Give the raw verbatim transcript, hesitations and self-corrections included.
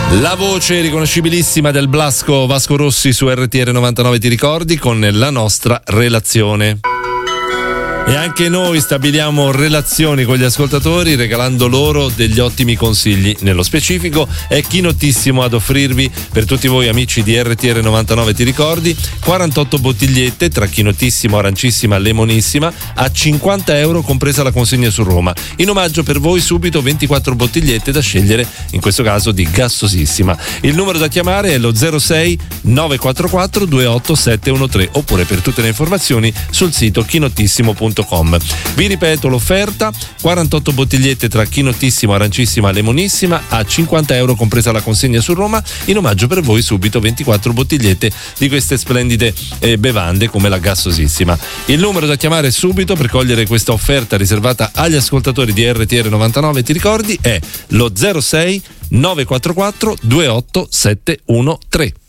La voce riconoscibilissima del Blasco Vasco Rossi su R T R novantanove, ti ricordi, con la nostra relazione. E anche noi stabiliamo relazioni con gli ascoltatori regalando loro degli ottimi consigli. Nello specifico è Chinottissimo ad offrirvi, per tutti voi amici di R T R novantanove, ti ricordi, quarantotto bottigliette tra Chinottissimo, Arancissima, Lemonissima a cinquanta euro compresa la consegna su Roma. In omaggio per voi subito ventiquattro bottigliette da scegliere, in questo caso di Gassosissima. Il numero da chiamare è lo zero sei nove quattro quattro due otto sette uno tre, oppure per tutte le informazioni sul sito chinottissimo punto com. Vi ripeto l'offerta: quarantotto bottigliette tra Chinottissimo, Arancissima, Lemonissima a cinquanta euro compresa la consegna su Roma. In omaggio per voi subito ventiquattro bottigliette di queste splendide eh, bevande come la Gassosissima. Il numero da chiamare subito per cogliere questa offerta riservata agli ascoltatori di R T R novantanove, ti ricordi, è lo zero sei nove quattro quattro due otto sette uno tre.